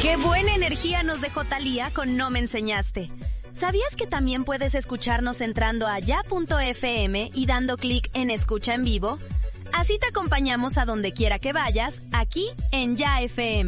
Qué buena energía nos dejó Thalía con No Me Enseñaste. ¿Sabías que también puedes escucharnos entrando a ya.fm y dando clic en Escucha en Vivo? Así te acompañamos a donde quiera que vayas, aquí en Ya FM.